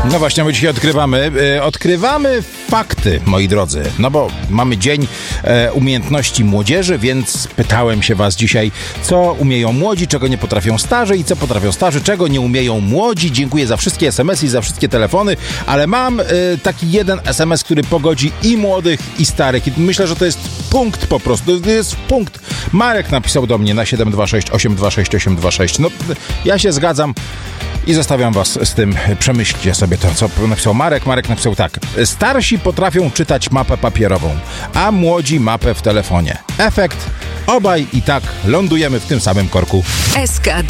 No właśnie, my dzisiaj odkrywamy fakty, moi drodzy. No bo mamy Dzień Umiejętności Młodzieży, więc pytałem się was dzisiaj, co umieją młodzi, czego nie potrafią starzy i co potrafią starzy, czego nie umieją młodzi. Dziękuję za wszystkie SMS-y i za wszystkie telefony, ale mam taki jeden SMS, który pogodzi i młodych, i starych. I myślę, że to jest punkt po prostu. To jest punkt. Marek napisał do mnie na 726 826 826. No, ja się zgadzam. I zostawiam was z tym. Przemyślcie sobie to, co napisał Marek. Marek napisał tak. Starsi potrafią czytać mapę papierową, a młodzi mapę w telefonie. Efekt. Obaj i tak lądujemy w tym samym korku. SK2